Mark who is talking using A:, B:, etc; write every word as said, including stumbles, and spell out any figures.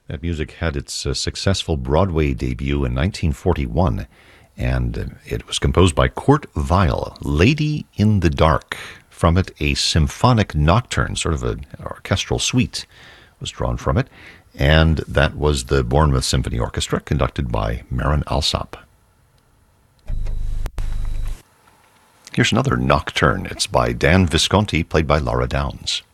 A: That music had its uh, successful Broadway debut in nineteen forty-one, and uh, it was composed by Kurt Weill, Lady in the Dark. From it, a symphonic nocturne, sort of an orchestral suite, was drawn from it, and that was the Bournemouth Symphony Orchestra, conducted by Marin Alsop. Here's another nocturne. It's by Dan Visconti, played by Laura Downs.